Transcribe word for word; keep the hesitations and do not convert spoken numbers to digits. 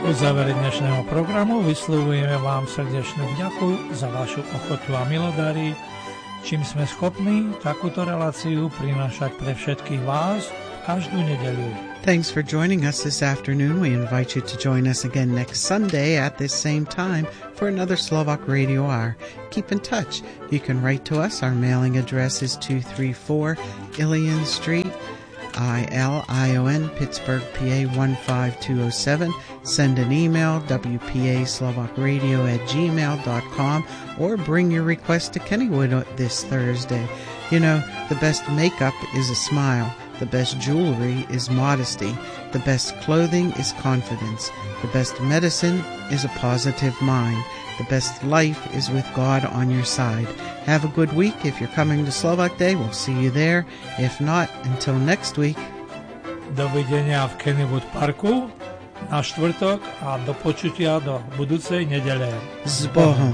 V závere dnešného programu vyslovujeme vám srdečnú vďaku za vašu ochotu a milodary, čím sme schopní takúto reláciu prinášať pre všetkých vás každú nedeľu. Thanks for joining us this afternoon. We invite you to join us again next Sunday at this same time for another Slovak Radio Hour. Keep in touch. You can write to us. Our mailing address is two thirty-four Ilion Street, I L I O N, Pittsburgh, P A one five two oh seven. Send an email, W P A Slovak Radio at gmail dot com, or bring your request to Kennywood this Thursday. You know, the best makeup is a smile. The best jewelry is modesty. The best clothing is confidence. The best medicine is a positive mind. The best life is with God on your side. Have a good week. If you're coming to Slovak Day, we'll see you there. If not, until next week. Dovidenia v Kennywood Parku na štvrtok a do počutia do budúcej nedele. S Bohom.